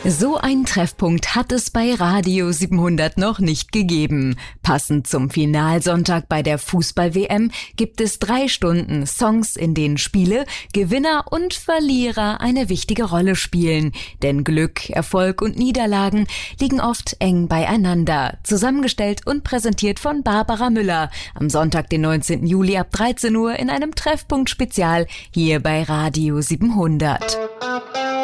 So einen Treffpunkt hat es bei Radio 700 noch nicht gegeben. Passend zum Finalsonntag bei der Fußball-WM gibt es 3 Stunden Songs, in denen Spiele, Gewinner und Verlierer eine wichtige Rolle spielen. Denn Glück, Erfolg und Niederlagen liegen oft eng beieinander. Zusammengestellt und präsentiert von Barbara Müller. Am Sonntag, den 19. Juli ab 13 Uhr in einem Treffpunkt-Spezial hier bei Radio 700.